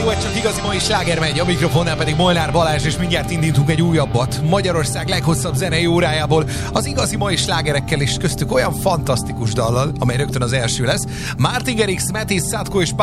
jó, hogy csak igazi mai sláger megy, a mikrofonnál pedig Molnár Balázs, és mindjárt indítunk egy újabbat Magyarország leghosszabb zenei órájából, az igazi mai slágerekkel, és köztük olyan fantasztikus dallal, amely rögtön az első lesz. Martin Garrix, Mattis, Sadko és